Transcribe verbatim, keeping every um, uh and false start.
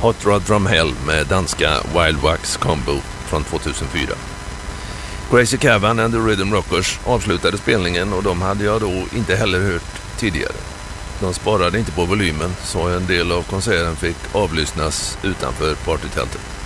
Hot Rod from Hell med danska Wild Wax Combo från tvåtusenfyra. Crazy Caravan and the Rhythm Rockers avslutade spelningen och de hade jag då inte heller hört tidigare. De sparade inte på volymen så en del av konserten fick avlyssnas utanför partytältet.